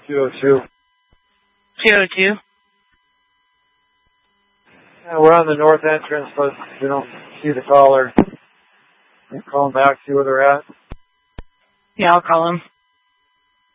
202. 202. Yeah, we're on the north entrance, but we don't see the caller. Call them back, see where they're at. Yeah, I'll call him.